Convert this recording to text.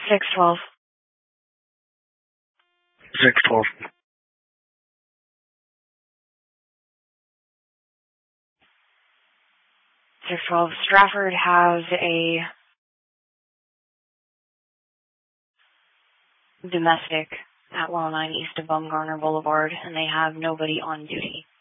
612. 612. 612. Stratford has a domestic at 109 east of Baumgartner Boulevard, and they have nobody on duty.